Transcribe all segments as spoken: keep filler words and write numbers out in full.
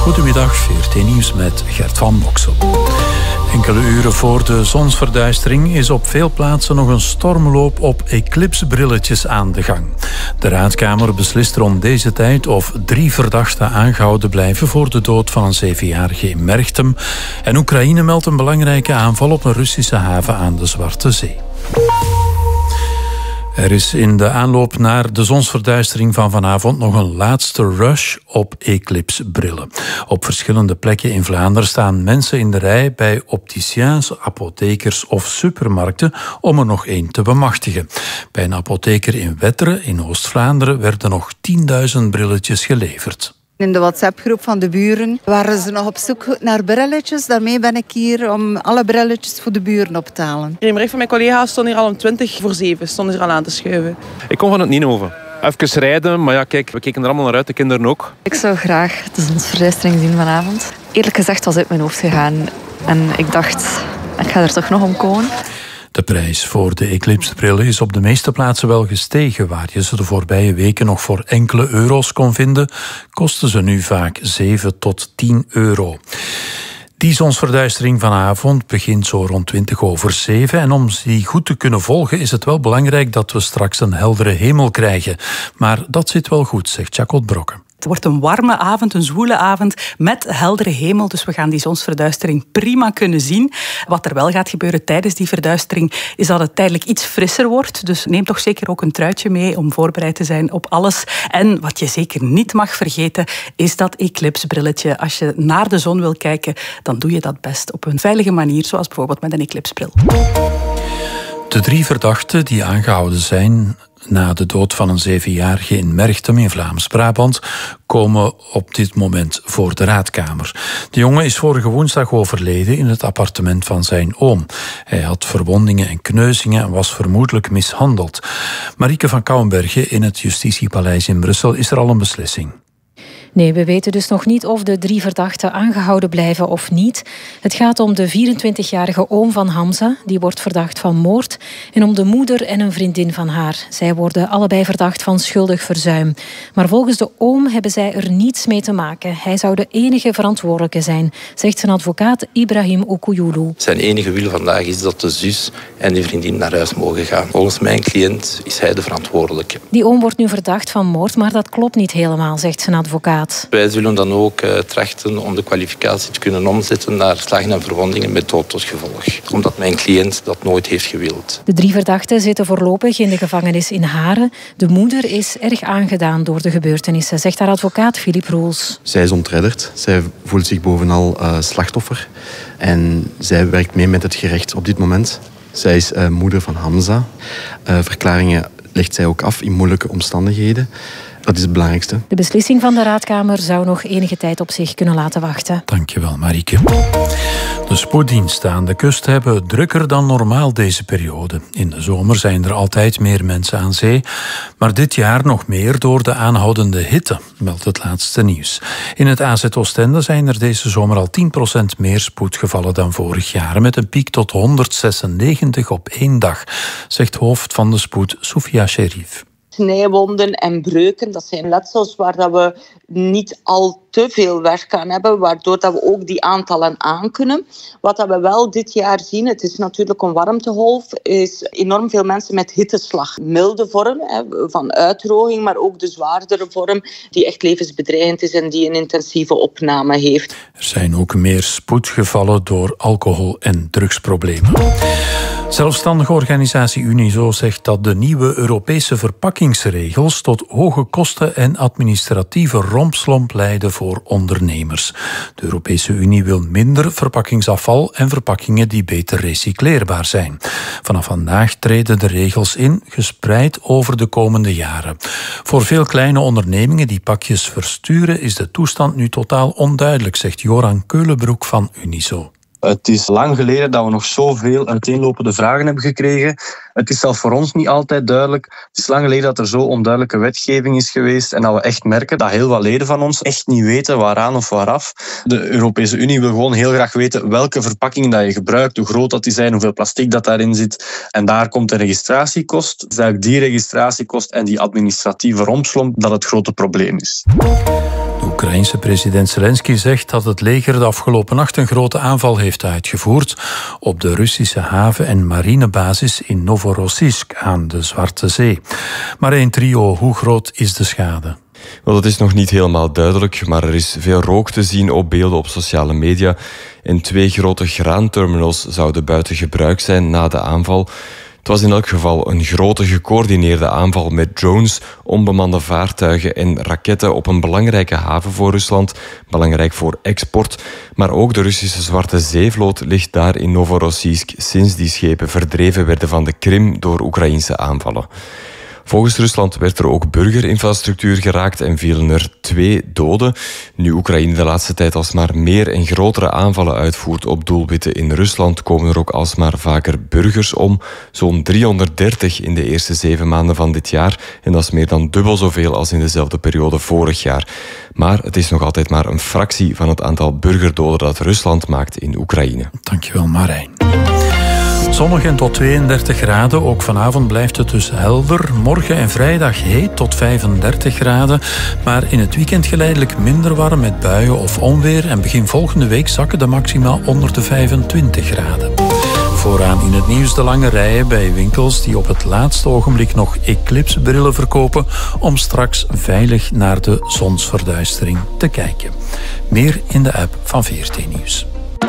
Goedemiddag, V R T Nieuws met Gert van Boksel. Enkele uren voor de zonsverduistering is op veel plaatsen nog een stormloop op eclipsebrilletjes aan de gang. De Raadkamer beslist rond deze tijd of drie verdachten aangehouden blijven voor de dood van een zevenjarige in Merchtem. En Oekraïne meldt een belangrijke aanval op een Russische haven aan de Zwarte Zee. Er is in de aanloop naar de zonsverduistering van vanavond nog een laatste rush op eclipsbrillen. Op verschillende plekken in Vlaanderen staan mensen in de rij bij opticiens, apothekers of supermarkten om er nog één te bemachtigen. Bij een apotheker in Wetteren in Oost-Vlaanderen werden nog tienduizend brilletjes geleverd. In de WhatsApp-groep van de buren waren ze nog op zoek naar brilletjes. Daarmee ben ik hier om alle brilletjes voor de buren op te halen. Een bericht van mijn collega's stond hier al om twintig voor zeven. Stonden er al aan te schuiven. Ik kom van het Ninove. Even rijden, maar ja, kijk, we keken er allemaal naar uit, de kinderen ook. Ik zou graag de zonsverduistering zien vanavond. Eerlijk gezegd was het uit mijn hoofd gegaan. En ik dacht, ik ga er toch nog om komen. De prijs voor de eclipsebrillen is op de meeste plaatsen wel gestegen. Waar je ze de voorbije weken nog voor enkele euro's kon vinden, kosten ze nu vaak zeven tot tien euro. Die zonsverduistering vanavond begint zo rond twintig over zeven. En om die goed te kunnen volgen is het wel belangrijk dat we straks een heldere hemel krijgen. Maar dat zit wel goed, zegt Jacot Brokke. Het wordt een warme avond, een zwoele avond met heldere hemel. Dus we gaan die zonsverduistering prima kunnen zien. Wat er wel gaat gebeuren tijdens die verduistering is dat het tijdelijk iets frisser wordt. Dus neem toch zeker ook een truitje mee om voorbereid te zijn op alles. En wat je zeker niet mag vergeten is dat eclipsbrilletje. Als je naar de zon wil kijken, dan doe je dat best op een veilige manier, zoals bijvoorbeeld met een eclipsbril. De drie verdachten die aangehouden zijn na de dood van een zevenjarige in Merchtem in Vlaams-Brabant komen op dit moment voor de Raadkamer. De jongen is vorige woensdag overleden in het appartement van zijn oom. Hij had verwondingen en kneuzingen en was vermoedelijk mishandeld. Marieke van Kouwenbergen in het Justitiepaleis in Brussel. Is er al een beslissing? Nee, we weten dus nog niet of de drie verdachten aangehouden blijven of niet. Het gaat om de vierentwintigjarige oom van Hamza, die wordt verdacht van moord, en om de moeder en een vriendin van haar. Zij worden allebei verdacht van schuldig verzuim. Maar volgens de oom hebben zij er niets mee te maken. Hij zou de enige verantwoordelijke zijn, zegt zijn advocaat Ibrahim Okuyulu. Zijn enige wil vandaag is dat de zus en de vriendin naar huis mogen gaan. Volgens mijn cliënt is hij de verantwoordelijke. Die oom wordt nu verdacht van moord, maar dat klopt niet helemaal, zegt zijn advocaat. Wij zullen dan ook uh, trachten om de kwalificatie te kunnen omzetten naar slagen en verwondingen met dood tot gevolg. Omdat mijn cliënt dat nooit heeft gewild. De drie verdachten zitten voorlopig in de gevangenis in Haren. De moeder is erg aangedaan door de gebeurtenissen, zegt haar advocaat Philip Roels. Zij is ontredderd. Zij voelt zich bovenal uh, slachtoffer. En zij werkt mee met het gerecht op dit moment. Zij is uh, moeder van Hamza. Uh, verklaringen legt zij ook af in moeilijke omstandigheden. Dat is het belangrijkste. De beslissing van de Raadkamer zou nog enige tijd op zich kunnen laten wachten. Dankjewel, Marieke. De spoeddiensten aan de kust hebben het drukker dan normaal deze periode. In de zomer zijn er altijd meer mensen aan zee, maar dit jaar nog meer door de aanhoudende hitte, meldt het laatste nieuws. In het A Z Oostende zijn er deze zomer al tien procent meer spoedgevallen dan vorig jaar, met een piek tot honderdzesennegentig op één dag, zegt hoofd van de spoed Soufia Sherif. Snijwonden en breuken, dat zijn letsels waar dat we niet al te veel werk aan hebben, waardoor dat we ook die aantallen aankunnen. Wat dat we wel dit jaar zien, het is natuurlijk een warmtegolf, is enorm veel mensen met hitteslag. Milde vorm hè, van uitdroging, maar ook de zwaardere vorm die echt levensbedreigend is en die een intensieve opname heeft. Er zijn ook meer spoedgevallen door alcohol- en drugsproblemen. Zelfstandige organisatie Unizo zegt dat de nieuwe Europese verpakkingsregels tot hoge kosten en administratieve rompslomp leiden voor ondernemers. De Europese Unie wil minder verpakkingsafval en verpakkingen die beter recycleerbaar zijn. Vanaf vandaag treden de regels in, gespreid over de komende jaren. Voor veel kleine ondernemingen die pakjes versturen is de toestand nu totaal onduidelijk, zegt Joran Keulenbroek van Unizo. Het is lang geleden dat we nog zoveel uiteenlopende vragen hebben gekregen. Het is zelfs voor ons niet altijd duidelijk. Het is lang geleden dat er zo onduidelijke wetgeving is geweest en dat we echt merken dat heel wat leden van ons echt niet weten waaraan of waaraf. De Europese Unie wil gewoon heel graag weten welke verpakkingen dat je gebruikt, hoe groot dat die zijn, hoeveel plastic dat daarin zit. En daar komt de registratiekost. Het is eigenlijk die registratiekost en die administratieve rompslomp dat het grote probleem is. De Oekraïense president Zelensky zegt dat het leger de afgelopen nacht een grote aanval heeft uitgevoerd op de Russische haven- en marinebasis in Novorossiysk aan de Zwarte Zee. Maar een trio, hoe groot is de schade? Wel, dat is nog niet helemaal duidelijk, maar er is veel rook te zien op beelden op sociale media. En twee grote graanterminals zouden buiten gebruik zijn na de aanval. Het was in elk geval een grote gecoördineerde aanval met drones, onbemande vaartuigen en raketten op een belangrijke haven voor Rusland, belangrijk voor export. Maar ook de Russische Zwarte Zeevloot ligt daar in Novorossiysk sinds die schepen verdreven werden van de Krim door Oekraïnse aanvallen. Volgens Rusland werd er ook burgerinfrastructuur geraakt en vielen er twee doden. Nu Oekraïne de laatste tijd alsmaar meer en grotere aanvallen uitvoert op doelwitten in Rusland, komen er ook alsmaar vaker burgers om. Zo'n driehonderddertig in de eerste zeven maanden van dit jaar. En dat is meer dan dubbel zoveel als in dezelfde periode vorig jaar. Maar het is nog altijd maar een fractie van het aantal burgerdoden dat Rusland maakt in Oekraïne. Dankjewel, Marijn. Zonnig en tot tweeëndertig graden. Ook vanavond blijft het dus helder. Morgen en vrijdag heet tot vijfendertig graden. Maar in het weekend geleidelijk minder warm met buien of onweer. En begin volgende week zakken de maxima onder de vijfentwintig graden. Vooraan in het nieuws de lange rijen bij winkels die op het laatste ogenblik nog eclipsebrillen verkopen om straks veilig naar de zonsverduistering te kijken. Meer in de app van V R T Nieuws.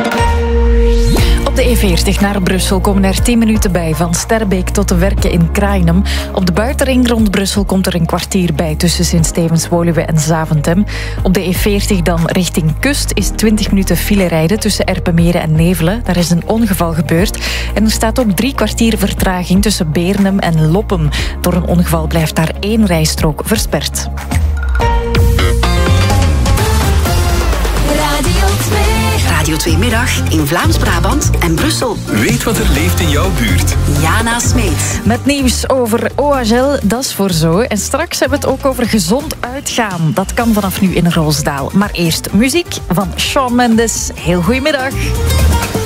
Op de E veertig naar Brussel komen er tien minuten bij van Sterbeek tot de Werken in Kraaienum. Op de buitenring rond Brussel komt er een kwartier bij tussen Sint-Stevens-Woluwe en Zaventem. Op de E veertig dan richting kust is twintig minuten file rijden tussen Erpenmeren en Nevelen. Daar is een ongeval gebeurd. En er staat ook drie kwartier vertraging tussen Beernem en Loppem. Door een ongeval blijft daar één rijstrook versperd. Radio twee Middag in Vlaams-Brabant en Brussel. Weet wat er leeft in jouw buurt. Jana Smeet. Met nieuws over O H L, dat is voor zo. En straks hebben we het ook over gezond uitgaan. Dat kan vanaf nu in Roosdaal. Maar eerst muziek van Shawn Mendes. Heel goedemiddag.